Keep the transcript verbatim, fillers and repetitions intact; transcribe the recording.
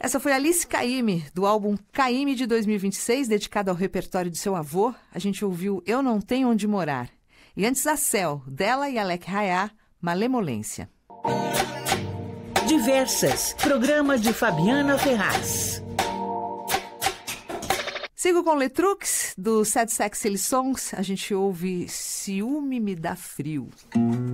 Essa foi Alice Caymmi, do álbum Caymmi de dois mil e vinte e seis, dedicado ao repertório de seu avô. A gente ouviu Eu Não Tenho Onde Morar. E antes a Céu, dela e Alec Rayá, Malemolência. Diversas, programa de Fabiana Ferraz. Sigo com Letrux, do Sad Sex Silly Songs. A gente ouve Ciúme Me Dá Frio.